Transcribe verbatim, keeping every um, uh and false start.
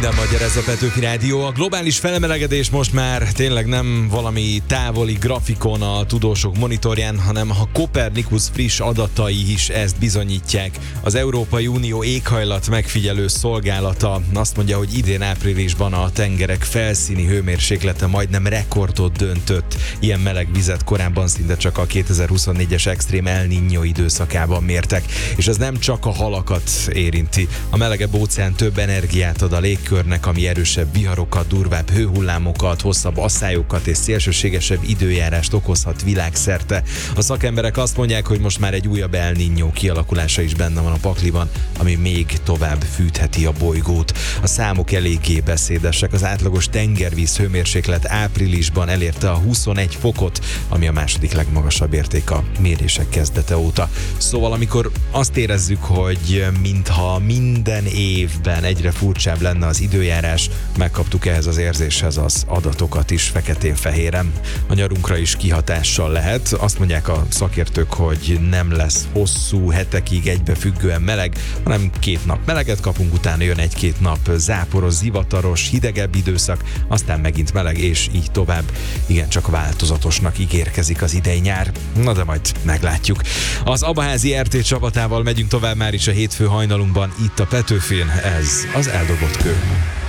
Minden magyar, ez a Petőfi Rádió. A globális felmelegedés most már tényleg nem valami távoli grafikon a tudósok monitorján, hanem a Copernicus friss adatai is ezt bizonyítják. Az Európai Unió éghajlat megfigyelő szolgálata azt mondja, hogy idén áprilisban a tengerek felszíni hőmérséklete majdnem rekordot döntött. Ilyen meleg vizet korábban szinte csak a kétezer-huszonnégyes extrém El Niño időszakában mértek. És ez nem csak a halakat érinti. A melegebb óceán több energiát ad a légkörnek, ami erősebb viharokat, durvább hőhullámokat, hosszabb asszályokat és szélsőségesebb időjárást okozhat világszerte. A szakemberek azt mondják, hogy most már egy újabb El Niño kialakulása is benne van a pakliban, ami még tovább fűtheti a bolygót. A számok eléggé beszédesek. Az átlagos tengervíz hőmérséklet áprilisban elérte a huszonegy fokot, ami a második legmagasabb érték a mérések kezdete óta. Szóval amikor azt érezzük, hogy mintha minden évben egyre furcsább lenne az időjárás, megkaptuk ehhez az érzéshez az adatokat is feketén-fehéren. A nyarunkra is kihatással lehet. Azt mondják a szakértők, hogy nem lesz hosszú hetekig egybefüggően meleg, hanem két nap meleget kapunk, utána jön egy-két nap záporos, zivataros, hidegebb időszak, aztán megint meleg, és így tovább. Igen, csak változatosnak ígérkezik az idei nyár. Na de majd meglátjuk. Az Abaházi er té csapatával megyünk tovább már is a hétfő hajnalunkban itt a Petőfin. Ez az Eldobott kő.